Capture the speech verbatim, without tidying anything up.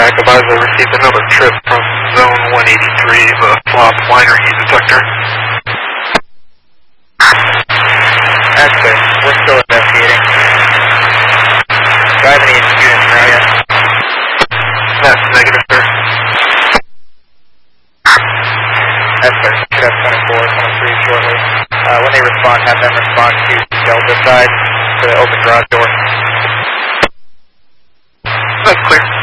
Jack, advise I received another trip from Zone one eighty-three, the flop liner heat detector. That's good. We're still investigating. Do I have any units now yet? That's negative, sir. That's good. Should have twenty-four, twenty-three shortly. Uh, when they respond, have them respond to Delta side to the open garage door. That's clear.